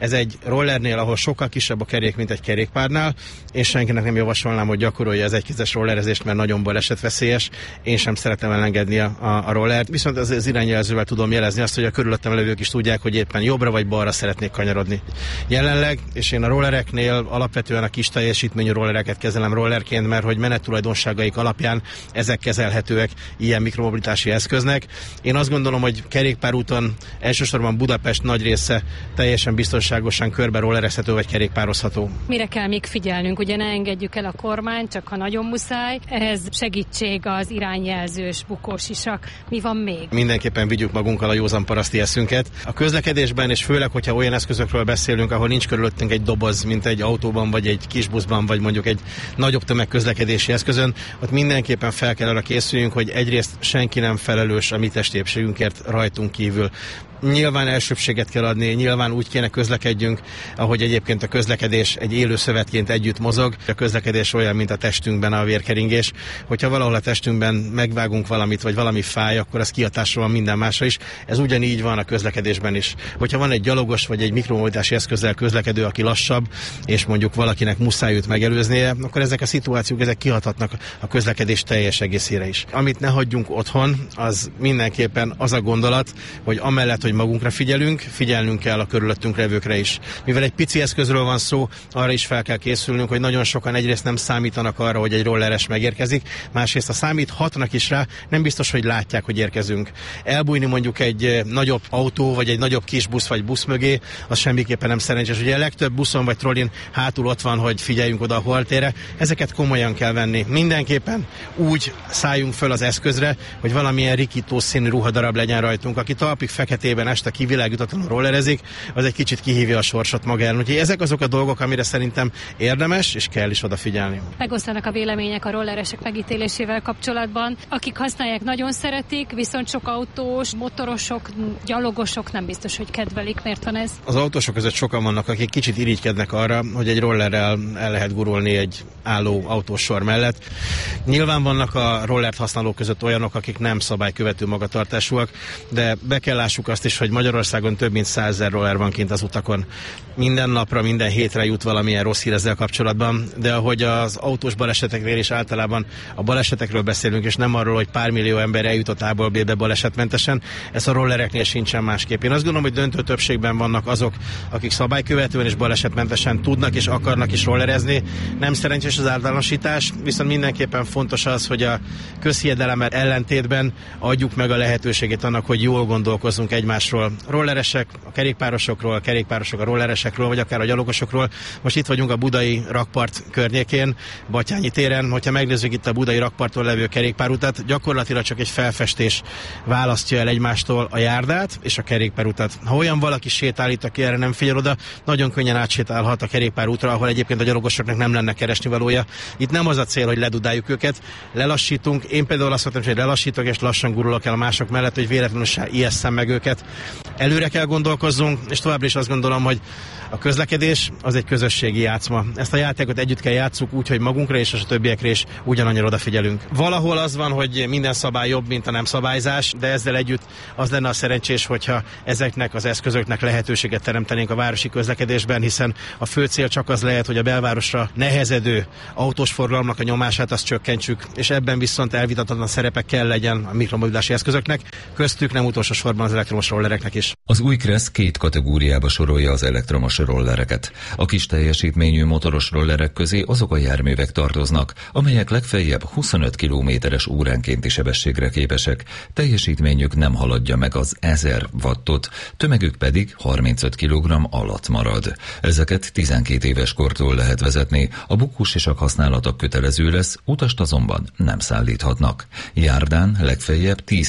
Ez egy rollernél, ahol sokkal kisebb a kerék, mint egy kerékpárnál. Én senkinek nem javasolnám, hogy gyakorolja az egykezes rollerezést, mert nagyon balesetveszélyes. Én sem szeretem elengedni a rollert, viszont az irányjelzővel tudom jelezni azt, hogy a körülöttem levők is tudják, hogy éppen jobbra vagy balra szeretnék kanyarodni. Jelenleg, és én a rollereknél alapvetően a kis teljesítményű rollereket kezelem rollerként, mert hogy menettulajdonságaik alapján ezek kezelhetőek ilyen mikromobilitási eszköznek. Én azt gondolom, hogy kerékpárúton elsősorban Budapest nagy része teljesen biztonságosan körbe rollerezhető vagy kerékpározható. Mire kell még figyelnünk? Ugye ne engedjük el a kormányt, csak ha nagyon muszáj. Ehhez segítség az irányjelzős bukósisak. Mi van még? Mindenképpen vigyük magunkkal a józan paraszti eszünket. A közlekedésben, és főleg, hogyha olyan eszközökről beszélünk, ahol nincs körülöttünk egy doboz, mint egy autóban, vagy egy kis buszban, vagy mondjuk egy nagyobb tömegközlekedési eszközön, ott mindenképpen fel kell arra készüljünk, hogy egyrészt senki nem felelős a mi testépségünkért rajtunk kívül. Nyilván elsőbséget kell adni, nyilván úgy kéne közlekedjünk, ahogy egyébként a közlekedés egy élő szövetként együtt mozog. A közlekedés olyan, mint a testünkben a vérkeringés. Hogyha valahol a testünkben megvágunk valamit, vagy valami fáj, akkor az kihatással van minden másra is. Ez ugyanígy van a közlekedésben is. Hogyha van egy gyalogos, vagy egy mikromobilitási eszközzel közlekedő, aki lassabb, és mondjuk valakinek muszáj őt megelőznie, akkor ezek a szituációk, ezek kihathatnak a közlekedés teljes egészére is. Amit ne hagyjunk otthon, az mindenképpen az a gondolat, hogy amellett, hogy magunkra figyelnünk kell a körülöttünk levőkre is. Mivel egy pici eszközről van szó, arra is fel kell készülnünk, hogy nagyon sokan egyrészt nem számítanak arra, hogy egy rolleres megérkezik, másrészt ha számíthatnak is rá, nem biztos, hogy látják, hogy érkezünk. Elbújni mondjuk egy nagyobb autó, vagy egy nagyobb kis busz, vagy busz mögé, az semmiképpen nem szerencsés. Ugye a legtöbb buszon vagy trollin hátul ott van, hogy figyeljünk oda a holtérre. Ezeket komolyan kell venni. Mindenképpen úgy szálljunk föl az eszközre, hogy valamilyen rikító színű ruhadarab legyen rajtunk. Aki talpig feketében este kivilágítatlanul rollerezik, az egy kicsit kihívja a sorsot magáról. Úgyhogy ezek azok a dolgok, amire szerintem érdemes és kell is odafigyelni. Megosztanak a vélemények a rolleresek megítélésével kapcsolatban. Akik használják, nagyon szeretik, viszont sok autós, motorosok, gyalogosok nem biztos, hogy kedvelik. Miért van ez? Az autósok között sokan vannak, akik kicsit irigykednek arra, hogy egy rollerrel el lehet gurulni egy álló autósor mellett. Nyilván vannak a rollert használók között olyanok, akik nem szabálykövető magatartásúak, de be kell lássuk azt is, hogy Magyarországon több mint 100 000 roller van kint az utakon. Minden napra, minden hétre jut valamilyen rossz hír ezzel kapcsolatban, de ahogy az autós baleseteknél is általában a balesetekről beszélünk, és nem arról, hogy pár millió ember eljutott A-ból B-be balesetmentesen, ez a rollereknél sincsen másképp. Én azt gondolom, hogy döntő többségben vannak azok, akik szabálykövetően és balesetmentesen tudnak és akarnak is rollerezni. Nem szerencsés az általánosítás, viszont mindenképpen fontos az, hogy a közhiedelemmel ellentétben adjuk meg a lehetőségét annak, hogy jól gondolkozzunk egymásról. Rolleresek a kerékpárosokról, a kerékpárosok a rolleresekről, vagy akár a gyalogosokról. Most itt vagyunk a budai rakpart környékén, Batthyány téren. Hogyha megnézzük itt a budai rakparton levő kerékpárutat, gyakorlatilag csak egy felfestés választja el egymástól a járdát és a kerékpárutat. Ha olyan valaki sétál itt, aki erre nem figyel oda, nagyon könnyen átsétálhat a kerékpárútra, ahol egyébként a gyalogosoknak nem lenne keresnivalója. Itt nem az a cél, hogy ledudáljuk őket, lelassítunk. Én például azt mondtam, hogy lelassítok és lassan gurulok el a mások mellett, hogy véletlenül se ijesszem meg őket. Előre kell gondolkozzunk, és továbbra is azt gondolom, hogy a közlekedés az egy közösségi játszma. Ezt a játékot együtt kell játsszuk úgy, hogy magunkra és a többiekre is ugyanannyira odafigyelünk. Valahol az van, hogy minden szabály jobb, mint a nem szabályzás, de ezzel együtt az lenne a szerencsés, hogyha ezeknek az eszközöknek lehetőséget teremtenénk a városi közlekedésben, hiszen a fő cél csak az lehet, hogy a belvárosra nehezedő autós forgalomnak a nyomását azt csökkentsük, és ebben viszont elvitathatatlan szerepe kell legyen a mikromobilitási eszközöknek, köztük nem utolsó sorban az elektromos rollereknek is. Az új KRESZ két kategóriába sorolja az elektromos rollereket. A kis teljesítményű motoros rollerek közé azok a járművek tartoznak, amelyek legfeljebb 25 km/h óránkénti sebességre képesek, teljesítményük nem haladja meg az 1000 wattot, tömegük pedig 35 kg alatt marad. Ezeket 12 éves kortól lehet vezetni, a bukósisak használata kötelező lesz, utast azonban nem szállíthatnak. Járdán legfeljebb 10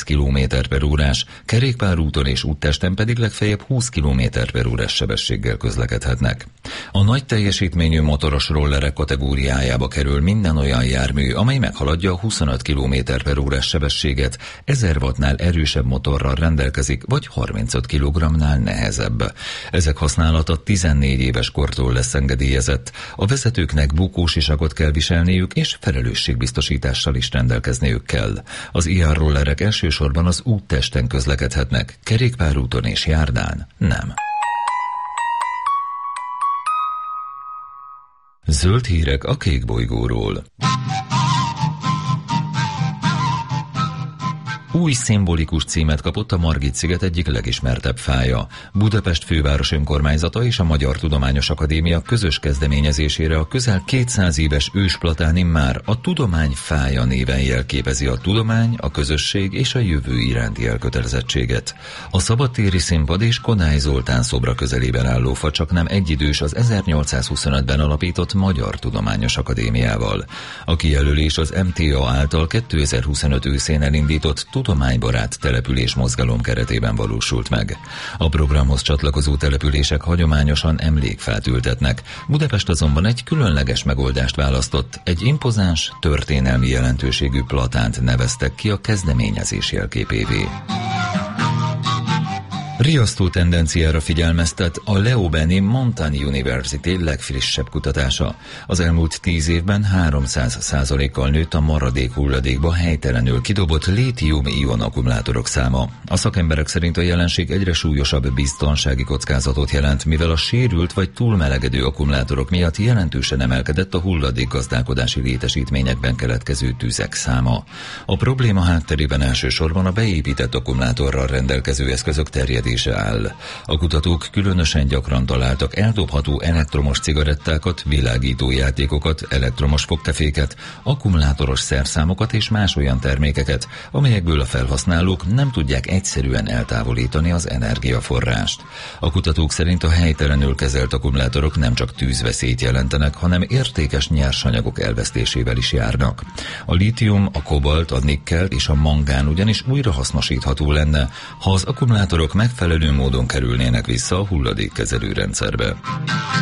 km/h, kerékpárúton és úttesten pedig legfeljebb 20 km/h sebességgel közlekedhetnek. A nagy teljesítményű motoros rollerek kategóriájába kerül minden olyan jármű, amely meghaladja a 25 km/h sebességet, 1000 wattnál erősebb motorral rendelkezik, vagy 35 kg-nál nehezebb. Ezek használata 14 éves kortól lesz engedélyezett. A vezetőknek bukósisakot kell viselniük, és felelősségbiztosítással is rendelkezniük kell. Az ilyen rollerek elsősorban az úttesten közlekedhetnek, kerékpárúton és járdán nem. Zöld hírek a Kék bolygóról. Új szimbolikus címet kapott a Margit-sziget egyik legismertebb fája. Budapest főváros önkormányzata és a Magyar Tudományos Akadémia közös kezdeményezésére a közel 200 éves ősplatáni már a Tudomány fája néven jelképezi a tudomány, a közösség és a jövő iránti elkötelezettséget. A szabadtéri színpad és Kodály Zoltán szobra közelében álló fa csaknem egyidős az 1825-ben alapított Magyar Tudományos Akadémiával. A kijelölés az MTA által 2025 őszén elindított tudománybarát település mozgalom keretében valósult meg. A programhoz csatlakozó települések hagyományosan emlékfát ültetnek. Budapest azonban egy különleges megoldást választott, egy impozáns, történelmi jelentőségű platánt neveztek ki a kezdeményezés jelképévé. Riasztó tendenciára figyelmeztet a Leobani Montana University legfrissebb kutatása. Az elmúlt 10 évben 300%-kal nőtt a maradék hulladékba helytelenül kidobott lítium-ion akkumulátorok száma. A szakemberek szerint a jelenség egyre súlyosabb biztonsági kockázatot jelent, mivel a sérült vagy túlmelegedő akkumulátorok miatt jelentősen emelkedett a hulladékgazdálkodási létesítményekben keletkező tüzek száma. A probléma hátterében elsősorban a beépített akkumulátorral rendelkező eszközök terjedése áll. A kutatók különösen gyakran találtak eldobható elektromos cigarettákat, világító játékokat, elektromos fogteféket, akkumulátoros szerszámokat és más olyan termékeket, amelyekből a felhasználók nem tudják egyszerűen eltávolítani az energiaforrást. A kutatók szerint a helytelenül kezelt akkumulátorok nem csak tűzveszélyt jelentenek, hanem értékes nyersanyagok elvesztésével is járnak. A lítium, a kobalt, a nikkel és a mangán ugyanis újrahasznosítható lenne, ha az akkumulátorok megfelelő módon kerülnének vissza a hulladékkezelő rendszerbe.